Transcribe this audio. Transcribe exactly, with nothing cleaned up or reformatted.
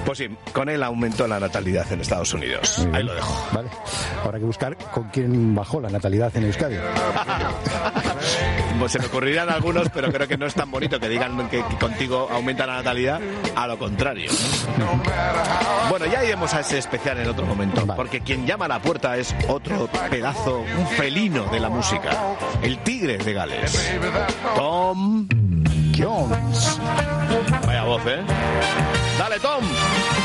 Pues sí, con él aumentó la natalidad en Estados Unidos. Ahí lo dejo. Vale. Habrá que buscar con quién bajó la natalidad en Euskadi. Pues se me ocurrirán algunos, pero creo que no es tan bonito que digan que, que contigo aumenta la natalidad, a lo contrario. Bueno, ya iremos a ese especial en otro momento, vale. Porque quien llama a la puerta es otro pedazo, un felino de la música, el tigre de Gales, Tom Jones. Vaya voz, ¿eh? Dale, Tom.